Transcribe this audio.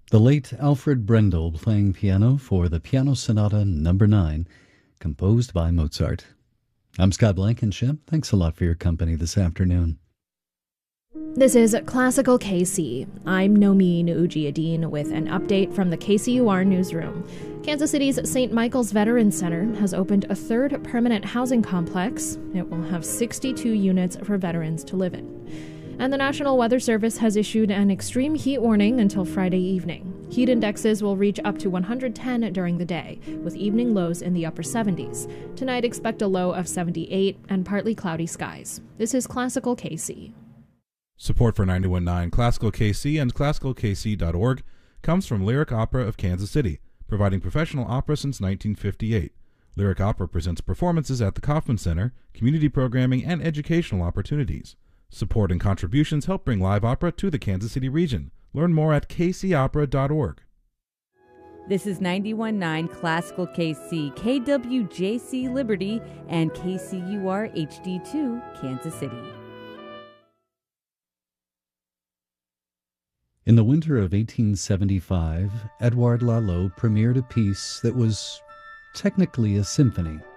The late Alfred Brendel playing piano for the Piano Sonata Number 9, composed by Mozart. I'm Scott Blankenship. Thanks a lot for your company this afternoon. This is Classical KC. I'm Nomin Ujiyediin with an update from the KCUR newsroom. Kansas City's St. Michael's Veterans Center has opened a third permanent housing complex. It will have 62 units for veterans to live in. And the National Weather Service has issued an extreme heat warning until Friday evening. Heat indexes will reach up to 110 during the day, with evening lows in the upper 70s. Tonight, expect a low of 78 and partly cloudy skies. This is Classical KC. Support for 91.9 Classical KC and ClassicalKC.org comes from Lyric Opera of Kansas City, providing professional opera since 1958. Lyric Opera presents performances at the Kauffman Center, community programming, and educational opportunities. Support and contributions help bring live opera to the Kansas City region. Learn more at kcopera.org. This is 91.9 Classical KC, KWJC Liberty, and KCUR HD2 Kansas City. In the winter of 1875, Edouard Lalo premiered a piece that was technically a symphony.